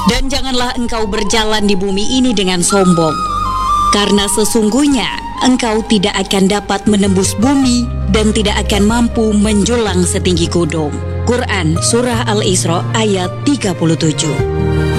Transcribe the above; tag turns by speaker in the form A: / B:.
A: Dan janganlah engkau berjalan di bumi ini dengan sombong, karena sesungguhnya engkau tidak akan dapat menembus bumi dan tidak akan mampu menjulang setinggi gunung. Quran Surah Al-Isra ayat 37.